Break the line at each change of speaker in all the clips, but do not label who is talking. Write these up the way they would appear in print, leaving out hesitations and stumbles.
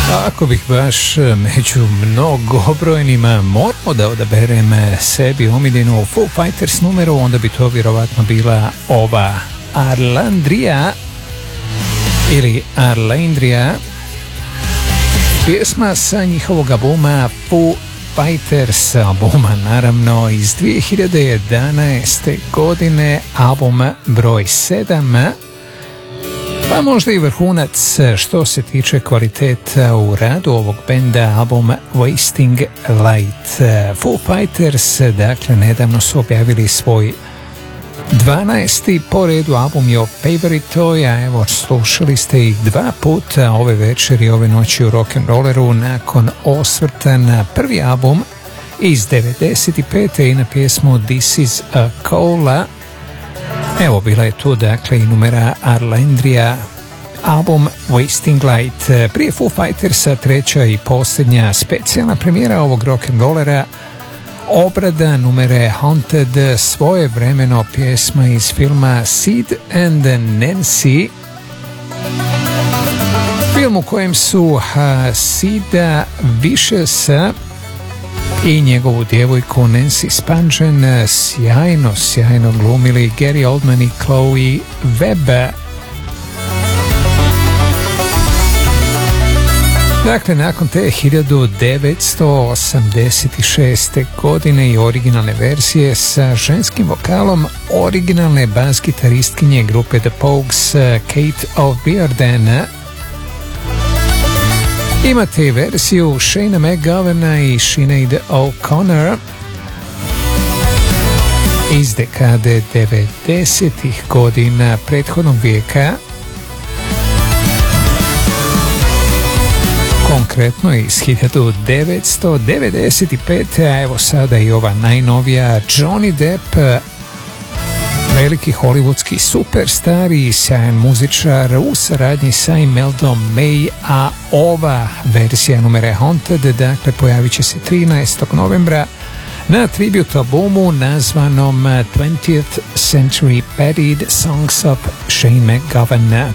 Ako bih baš među mnogobrojnima morao da odaberem sebi omiljenu Foo Fighters numeru, onda bi to vjerovatno bila ova Arlandria ili Arlandria, pjesma sa njihovog albuma Foo Fighters, albuma naravno iz 2011. godine, album broj 7, pa možda i vrhunac što se tiče kvaliteta u radu ovog benda, album Wasting Light. Foo Fighters, dakle, nedavno su objavili svoj 12. po redu album Your Favorite Toy, a evo slušali ste ih 2 puta ove večeri, ove noći u Rock'n'Rolleru nakon osvrta na prvi album iz 95. i na pjesmu This Is a Cola. Evo, bila je tu dakle i numera Arlandria, album Wasting Light. Prije Foo Fightersa treća i posljednja specijalna premijera ovog rock'n'rollera, obrada numere Haunted, svojevremeno pjesma iz filma Sid and Nancy, film u kojem su Sida Viciosa i njegovu djevojku Nancy Spungen sjajno glumili Gary Oldman i Chloe Webb. Dakle, nakon te 1986. godine i originalne verzije sa ženskim vokalom originalne bas gitaristkinje grupe The Pogues, Kate O'Riordan, imate i verziju Shana McGovana i Sinead O'Connor iz dekade 90-ih godina prethodnog vijeka, konkretno iz 1995. a evo sada i ova najnovija, Johnny Depp, veliki hollywoodski superstar i sjajan muzičar u saradnji sa Imeldom May, a ova verzija numere Haunted, dakle, pojavit će se 13. novembra na tribute albumu nazvanom 20th Century Parodied Songs of Shane McGowan.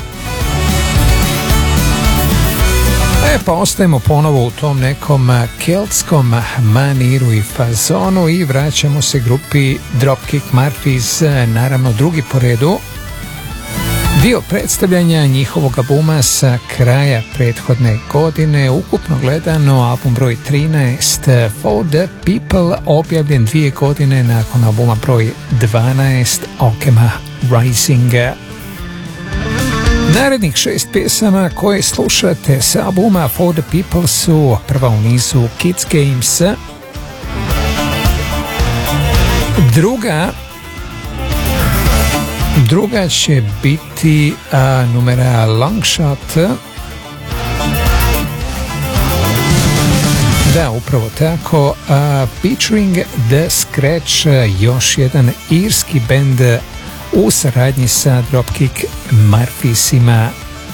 Pa ostajemo ponovo u tom nekom keltskom maniru i fazonu i vraćamo se grupi Dropkick Murphys, naravno drugi po redu, dio predstavljanja njihovog albuma sa kraja prethodne godine, ukupno gledano album broj 13 For the People, objavljen 2 godine nakon albuma broj 12 Alchema Rising. Narednih 6 pjesama koje slušate sa albuma For the People su prva u nizu Kids Games, druga će biti numera Long Shot, da, upravo tako, featuring The Scratch, još jedan irski bend u saradnji sa Dropkick Murphysima.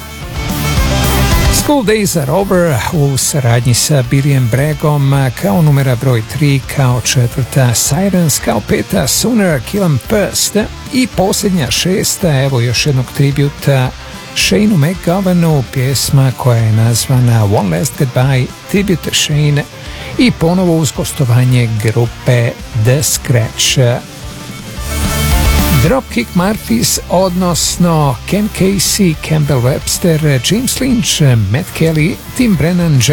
School Days Are Over u saradnji sa Billyem Braggom kao numera broj 3, kao četvrta Sirens, kao peta Sooner Kill 'Em First i posljednja 6. evo još jednog tributa Shaneu McGovanu, pjesma koja je nazvana One Last Goodbye, tribute Shane i ponovo uz gostovanje grupe The Scratch. Dropkick Murphys, odnosno Ken Casey, Campbell Webster, James Lynch, Matt Kelly, Tim Brennan,